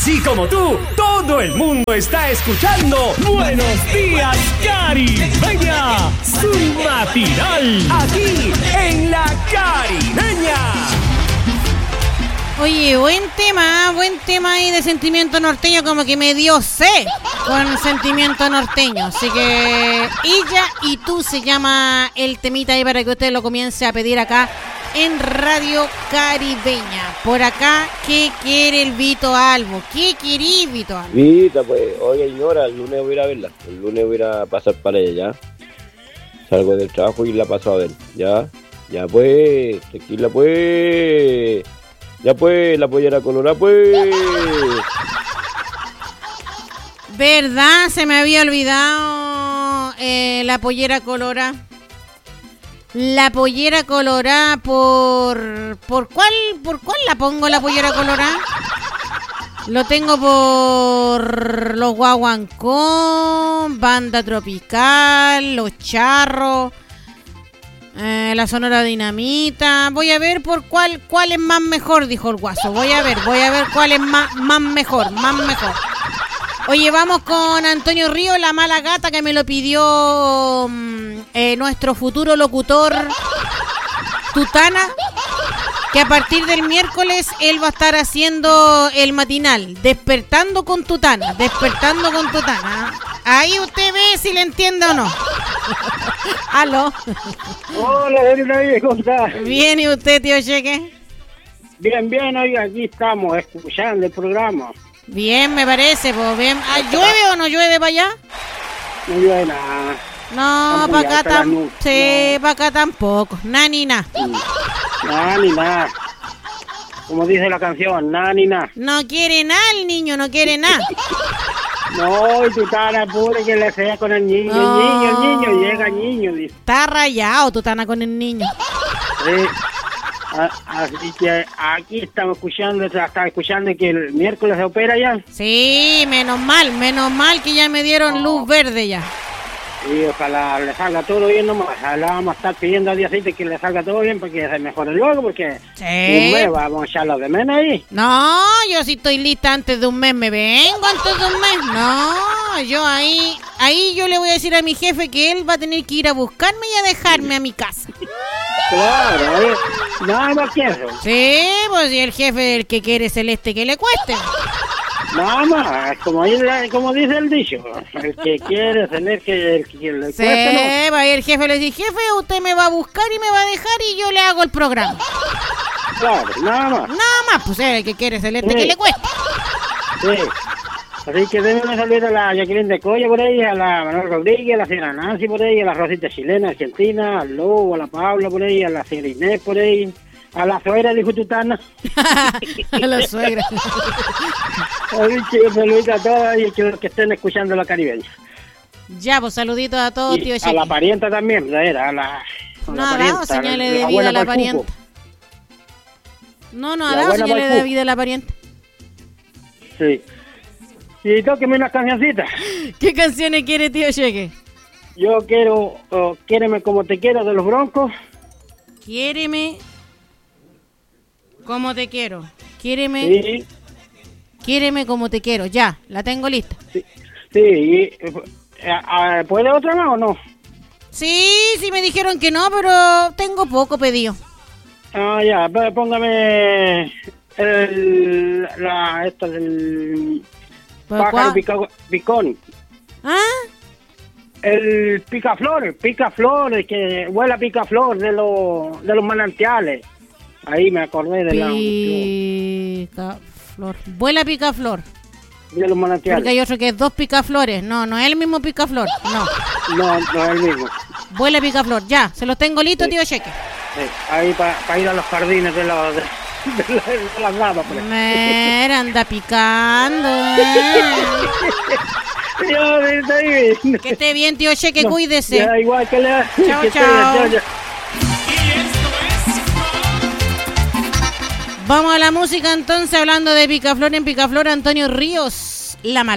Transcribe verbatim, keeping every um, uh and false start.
Así como tú, todo el mundo está escuchando Buenos Días, Caribeña, su matinal, aquí en La Caribeña. Oye, buen tema, buen tema ahí de sentimiento norteño, como que me dio sed con sentimiento norteño. Así que ella y tú se llama el temita ahí para que usted lo comience a pedir acá en Radio Caribeña. Por acá, ¿qué quiere el Vito Albo? ¿Qué querís, Vito Albo? Vita, pues, oye, señora, el lunes voy a ir a verla. El lunes voy a ir a pasar para ella, ¿ya? Salgo del trabajo y la paso a ver, ¿ya? Ya, pues, tequila, pues... Ya pues, la pollera colorada pues. ¿Verdad? Se me había olvidado eh, la pollera colorada. La pollera colorada por... ¿Por cuál, por cuál la pongo la pollera colorada? Lo tengo por los Guaguancó, Banda Tropical, Los Charros... Eh, la Sonora Dinamita. Voy a ver por cuál cuál es más mejor, dijo el Guaso. Voy a ver, voy a ver cuál es más, más mejor, más mejor. Oye, vamos con Antonio Río, La Mala Gata, que me lo pidió eh, nuestro futuro locutor Tutana, que a partir del miércoles él va a estar haciendo el matinal, Despertando con Tutana, Despertando con Tutana. Ahí usted ve si le entiende o no. Aló. Hola, David, ¿cómo está? Bien, ¿y usted, tío Cheque? Bien, bien, oiga, aquí estamos escuchando el programa. Bien, me parece, pues bien. ¿Ah, ¿llueve o no llueve para allá? No llueve nada. No, para acá tampoco. Sí, no. Para acá tampoco. Nada ni nada. Nada ni nada. Como dice la canción, nada ni nada. No quiere nada el niño, no quiere nada. No, y tú estás apure que le sea con el niño, no. el niño, el niño, llega el niño, dice. Está rayado, tú estás con el niño. Sí. Así que aquí estamos escuchando, estaba escuchando que el miércoles se opera ya. Sí, menos mal, menos mal que ya me dieron luz verde ya. Y ojalá le salga todo bien nomás. Ojalá vamos a estar pidiendo a Diosito que le salga todo bien para que se mejore luego, porque sí. Un mes vamos a echarlo de menos ahí. No, yo sí estoy lista antes de un mes, me vengo antes de un mes. No, yo ahí, ahí yo le voy a decir a mi jefe que él va a tener que ir a buscarme y a dejarme a mi casa. Claro, ¿eh? Nada más que eso. Sí, pues si el jefe el que quiere celeste que le cueste. Nada más, como, como dice el dicho, el que quiere tener que el que le sí, cueste, ¿no? Va a ir el jefe le dice, jefe, usted me va a buscar y me va a dejar y yo le hago el programa. Claro, nada más. Nada más, pues el que quiere celeste sí. Que le cueste. Sí. Así que denme un saludo a la Jacqueline de Coya por ahí, a la Manuel Rodríguez, a la señora Nancy por ahí, a la Rosita chilena, argentina, al Lobo, a la Paula por ahí, a la señora Inés por ahí. A la suegra, dijo Tutana. A la suegra. Saluditos a todos y que, que estén escuchando La Caribeña. Ya, pues saluditos a todos, y tío Cheque. A la parienta también, ¿verdad? Era, a la, a no ha dado señales de vida a la parienta. No, no ha dado señales de vida a la parienta. Sí. Y tóqueme unas cancioncitas. ¿Qué canciones quiere, tío Cheque? Yo quiero, oh, Quiéreme como te quiero, de Los Broncos. Quiéreme como te quiero. Quiéreme. Sí. Quiéreme como te quiero. Ya, la tengo lista. Sí. Sí. Y, eh, ¿puede otra más o no? Sí, sí me dijeron que no, pero tengo poco pedido. Ah, ya. Póngame el, la esta del pájaro pica, picón. ¿Ah? El picaflor, picaflor, que huele a picaflor de los de los manantiales. Ahí me acordé de Picaflor. La... Vuela picaflor. De los manantiales. Porque hay otro que es dos picaflores. No, no es el mismo picaflor. No. No, no es el mismo. Vuela picaflor. Ya, se los tengo listos, sí. Tío Cheque. Sí. Ahí para pa ir a los jardines de, los, de, de, la, de las damas. Mira, anda picando. Eh. Yo, estoy bien. Que esté bien, tío Cheque, no, cuídese. Ya, igual que le... Chao, que chao. Chao, chao. Vamos a la música entonces, hablando de picaflor en picaflor, Antonio Ríos, La Mala.